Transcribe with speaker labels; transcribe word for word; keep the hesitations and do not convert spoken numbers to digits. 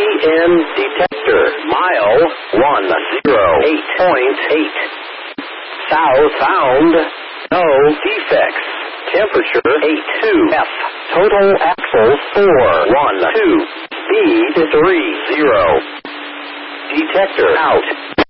Speaker 1: N detector. Mile one zero eight point eight. South found. No defects. Temperature eighty-two F. Total axles four one two. Speed three zero. Detector out.